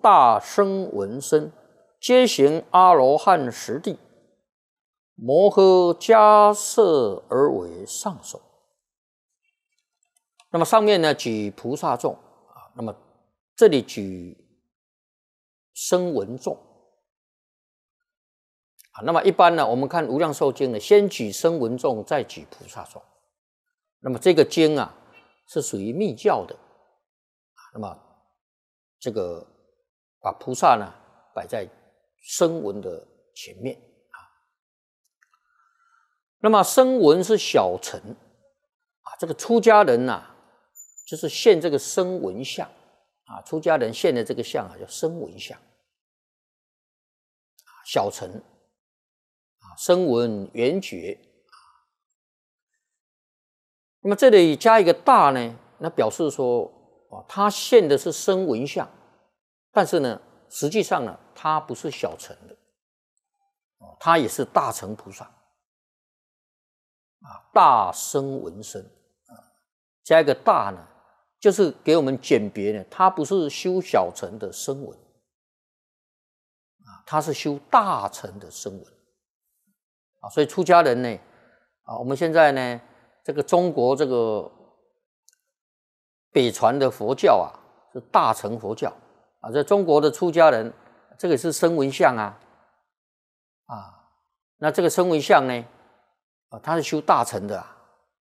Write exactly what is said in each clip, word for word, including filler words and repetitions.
大声闻声，皆行阿罗汉十地，摩诃迦摄而为上首。那么上面呢举菩萨众啊，那么这里举声闻众啊。那么一般呢，我们看无量寿经呢，先举声闻众，再举菩萨众。那么这个经啊是属于密教的，那么这个把菩萨呢摆在声闻的前面啊。那么声闻是小乘啊，这个出家人呐、啊，就是现这个声闻相啊，出家人现的这个相啊叫声闻相，小乘啊，声闻缘觉。那么这里加一个大呢，那表示说啊，他现的是声闻相，但是呢，实际上呢，他不是小乘的，他也是大乘菩萨啊，大声闻声啊，加一个大呢，就是给我们鉴别呢，他不是修小乘的声闻啊，他是修大乘的声闻啊，所以出家人呢啊，我们现在呢。这个中国这个北传的佛教啊，是大乘佛教啊。在中国的出家人，这个是声闻相啊，啊，那这个声闻相呢，啊，他是修大乘的啊。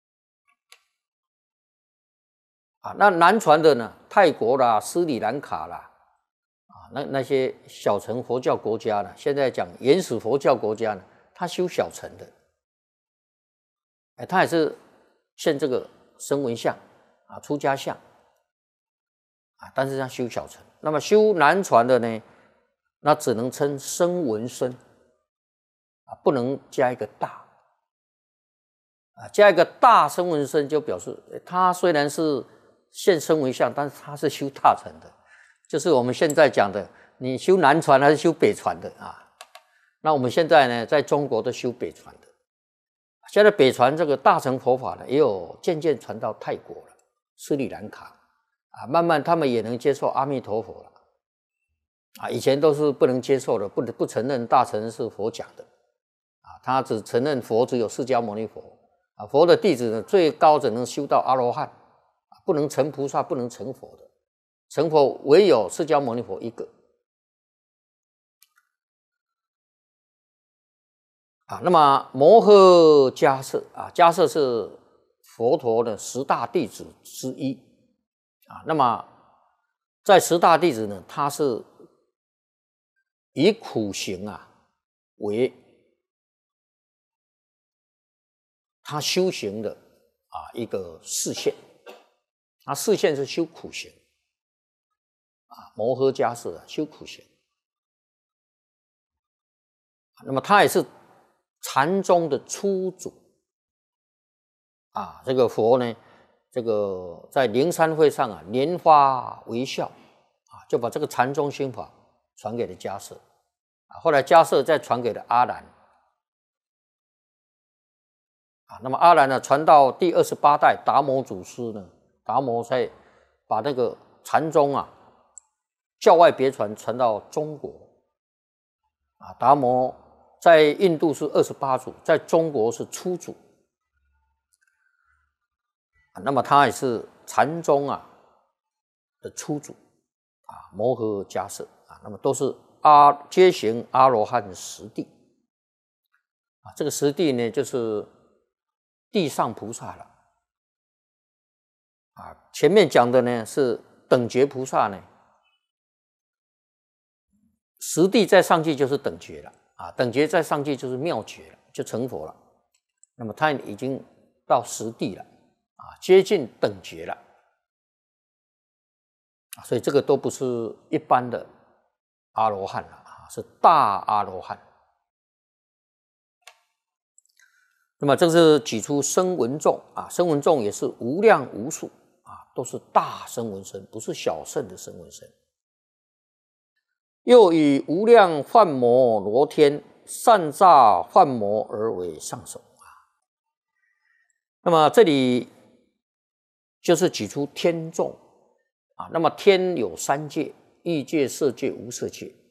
啊，那南传的呢，泰国啦、斯里兰卡啦，啊，那那些小乘佛教国家呢，现在讲原始佛教国家呢，他修小乘的，哎，他也是。现这个声闻相啊，出家相啊，但是他修小乘。那么修南传的呢，那只能称声闻声啊，不能加一个大啊，加一个大声闻声就表示他虽然是现声闻相，但是他是修大乘的，就是我们现在讲的，你修南传还是修北传的啊？那我们现在呢，在中国都修北传的。现在北传这个大乘佛法呢，也有渐渐传到泰国了、斯里兰卡啊，慢慢他们也能接受阿弥陀佛了啊。以前都是不能接受的，不不承认大乘是佛讲的啊，他只承认佛只有释迦牟尼佛啊，佛的弟子呢最高只能修到阿罗汉啊，不能成菩萨，不能成佛的，成佛唯有释迦牟尼佛一个。啊，那么摩诃迦摄啊，迦摄是佛陀的十大弟子之一啊。那么在十大弟子呢，他是以苦行啊为他修行的啊一个示现，他示现是修苦行啊，摩诃迦摄啊修苦行，那么他也是。禅宗的初祖啊，这个佛呢，这个在灵山会上啊，莲花微笑啊，就把这个禅宗心法传给了迦摄啊，后来迦摄再传给了阿难啊，那么阿难呢，传到第二十八代达摩祖师呢，达摩才把那个禅宗啊，教外别传传到中国啊，达摩。在印度是二十八祖，在中国是初祖，那么他也是禅宗啊的初祖啊，摩诃迦摄啊，那么都是阿皆行阿罗汉十地啊，这个十地呢就是地上菩萨了啊，前面讲的呢是等觉菩萨呢，十地再上去就是等觉了。啊，等觉再上去就是妙觉了，就成佛了。那么他已经到十地了，啊，接近等觉了，啊，所以这个都不是一般的阿罗汉了啊，是大阿罗汉。那么这是举出声闻众啊，声闻众也是无量无数啊，都是大声闻声，不是小乘的声闻声。又以无量梵摩罗天善诈梵摩而为上首啊。那么这里就是举出天众啊，那么天有三界欲界、色界、无色界。